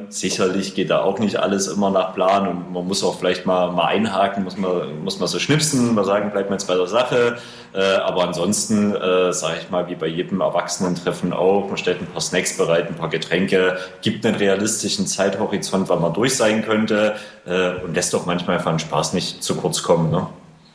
Sicherlich geht da auch nicht alles immer nach Plan und man muss auch vielleicht mal einhaken, muss man so schnipsen, mal sagen, bleibt man jetzt bei der Sache. Aber ansonsten, sage ich mal, wie bei jedem Erwachsenentreffen auch, man stellt ein paar Snacks bereit, ein paar Getränke, gibt einen realistischen Zeithorizont, wann man durch sein könnte und lässt doch manchmal einfach den Spaß nicht zu kurz kommen. Ne?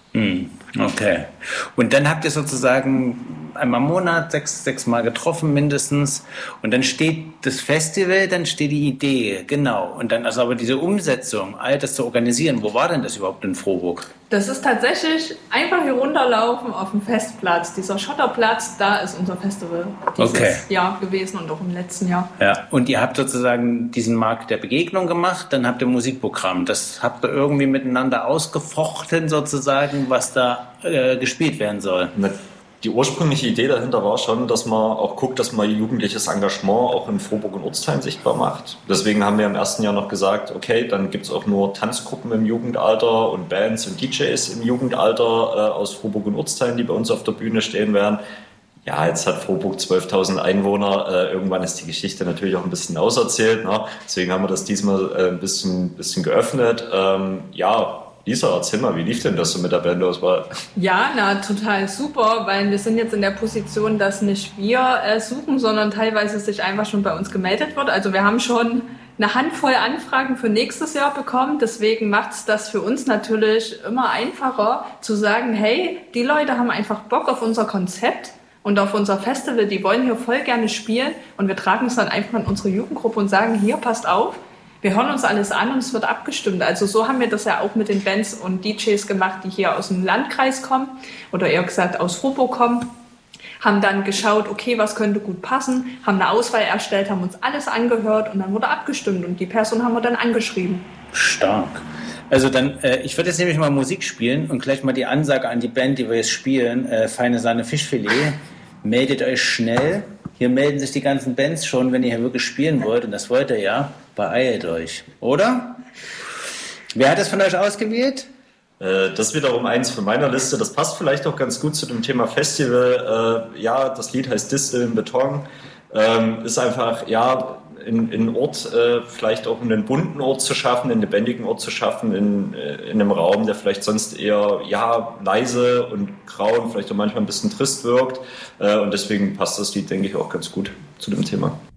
Okay. Und dann habt ihr sozusagen einmal im Monat sechs Mal getroffen mindestens und dann steht das Festival, dann steht die Idee, genau. Und dann also aber diese Umsetzung, all das zu organisieren, wo war denn das überhaupt in Frohburg? Das ist tatsächlich einfach hier runterlaufen auf dem Festplatz. Dieser Schotterplatz, da ist unser Festival dieses Jahr gewesen und auch im letzten Jahr. Ja. Und ihr habt sozusagen diesen Markt der Begegnung gemacht, dann habt ihr Musikprogramm. Das habt ihr irgendwie miteinander ausgefochten sozusagen, was da gespielt werden soll. Die ursprüngliche Idee dahinter war schon, dass man auch guckt, dass man jugendliches Engagement auch in Frohburg und Ortsteilen sichtbar macht. Deswegen haben wir im ersten Jahr noch gesagt, okay, dann gibt es auch nur Tanzgruppen im Jugendalter und Bands und DJs im Jugendalter aus Frohburg und Ortsteilen, die bei uns auf der Bühne stehen werden. Ja, jetzt hat Frohburg 12.000 Einwohner. Irgendwann ist die Geschichte natürlich auch ein bisschen auserzählt. Ne? Deswegen haben wir das diesmal ein bisschen geöffnet. Lisa, erzähl mal, wie lief denn das so mit der Bandauswahl? Ja, total super, weil wir sind jetzt in der Position, dass nicht wir suchen, sondern teilweise sich einfach schon bei uns gemeldet wird. Also wir haben schon eine Handvoll Anfragen für nächstes Jahr bekommen. Deswegen macht es das für uns natürlich immer einfacher zu sagen, hey, die Leute haben einfach Bock auf unser Konzept und auf unser Festival. Die wollen hier voll gerne spielen und wir tragen es dann einfach in unsere Jugendgruppe und sagen, hier, passt auf. Wir hören uns alles an und es wird abgestimmt. Also so haben wir das ja auch mit den Bands und DJs gemacht, die hier aus dem Landkreis kommen oder eher gesagt aus Frohburg kommen. Haben dann geschaut, okay, was könnte gut passen, haben eine Auswahl erstellt, haben uns alles angehört und dann wurde abgestimmt und die Person haben wir dann angeschrieben. Stark. Also dann, ich würde jetzt nämlich mal Musik spielen und gleich mal die Ansage an die Band, die wir jetzt spielen, Feine Sahne Fischfilet, meldet euch schnell. Hier melden sich die ganzen Bands schon, wenn ihr hier wirklich spielen wollt und das wollt ihr ja. Beeilt euch, oder? Wer hat das von euch ausgewählt? Das ist wiederum eins von meiner Liste. Das passt vielleicht auch ganz gut zu dem Thema Festival. Das Lied heißt Distel im Beton. Ist einfach, einen Ort, vielleicht auch einen bunten Ort zu schaffen, einen lebendigen Ort zu schaffen, in einem Raum, der vielleicht sonst eher, leise und grau und vielleicht auch manchmal ein bisschen trist wirkt. Und deswegen passt das Lied, denke ich, auch ganz gut zu dem Thema.